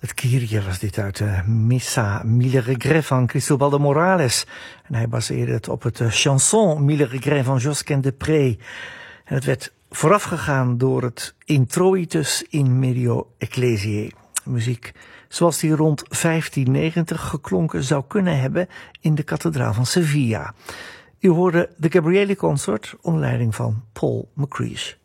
Het Kyrie was dit uit de Missa Mille Regrets van Cristobal de Morales. En hij baseerde het op het chanson Mille Regrets van Josquin de Pré. En het werd voorafgegaan door het Introitus in Medio Ecclesiae. Muziek zoals die rond 1590 geklonken zou kunnen hebben in de kathedraal van Sevilla. U hoorde de Gabrieli Consort onder leiding van Paul McCreesh.